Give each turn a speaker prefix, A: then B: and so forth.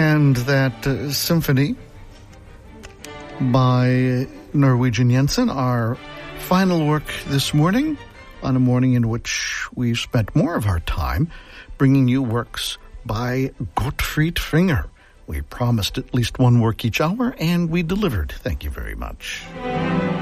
A: And that symphony by Norwegian Jensen, our final work this morning, on a morning in which we spent more of our time bringing you works by Gottfried Finger. We promised at least one work each hour, and we delivered. Thank you very much.